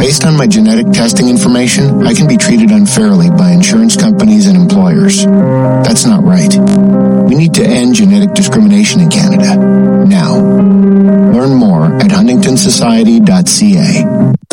Based on my genetic testing information, I can be treated unfairly by insurance companies and employers. That's not right. We need to end genetic discrimination in Canada. Now. Learn more at huntingtonsociety.ca.